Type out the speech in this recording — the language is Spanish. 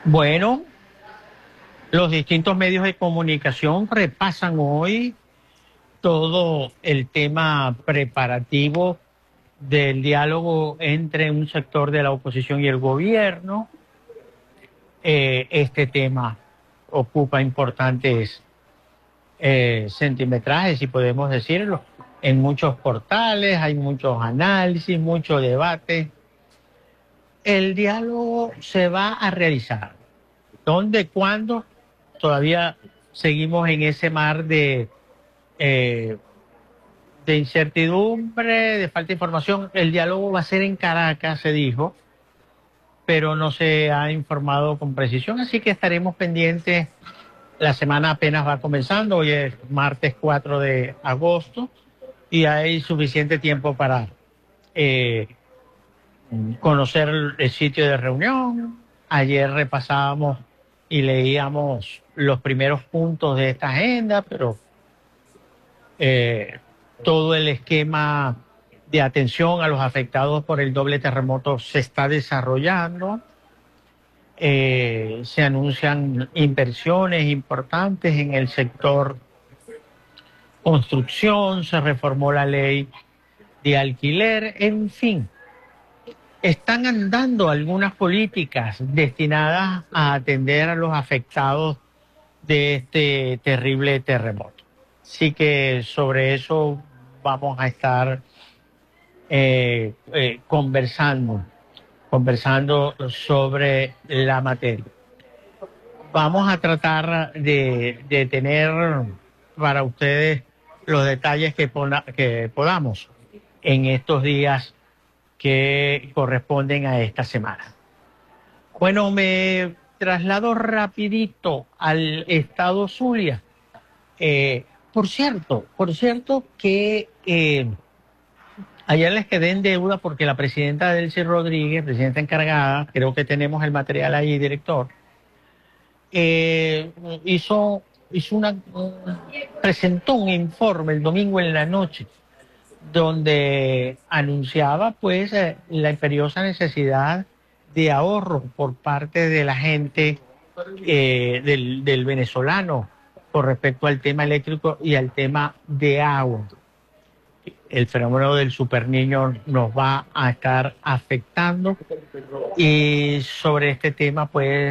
Bueno, los distintos medios de comunicación repasan hoy todo el tema preparativo del diálogo entre un sector de la oposición y el gobierno. Este tema ocupa importantes centimetrajes, si podemos decirlo, en muchos portales, hay muchos análisis, mucho debate. El diálogo se va a realizar. ¿Dónde, cuándo? Todavía seguimos en ese mar eh, de incertidumbre, de falta de información. El diálogo va a ser en Caracas, se dijo, pero no se ha informado con precisión, así que estaremos pendientes. La semana apenas va comenzando, hoy es martes 4 de agosto y hay suficiente tiempo para eh, conocer el sitio de reunión. Ayer repasábamos y leíamos los primeros puntos de esta agenda, pero eh, todo el esquema de atención a los afectados por el doble terremoto se está desarrollando. Se anuncian inversiones importantes en el sector construcción, se reformó la ley de alquiler, en fin. Están andando algunas políticas destinadas a atender a los afectados de este terrible terremoto. Así que sobre eso vamos a estar conversando sobre la materia. Vamos a tratar de tener para ustedes los detalles que podamos en estos días que corresponden a esta semana. Bueno, me traslado rapidito al estado Zulia. Por cierto que ayer les quedé en deuda porque la presidenta Delcy Rodríguez, presidenta encargada, creo que tenemos el material ahí, director, hizo presentó un informe el domingo en la noche donde anunciaba pues la imperiosa necesidad de ahorro por parte de la gente del venezolano con respecto al tema eléctrico y al tema de agua. El fenómeno del superniño nos va a estar afectando y sobre este tema pues